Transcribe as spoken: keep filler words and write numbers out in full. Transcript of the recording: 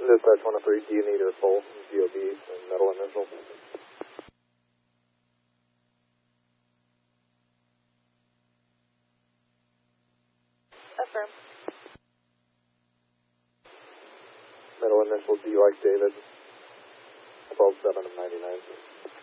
Dispatch one oh three, do you need a full G O B and metal initial? Affirm. Metal initial, do you like David? twelve seven of ninety-nine.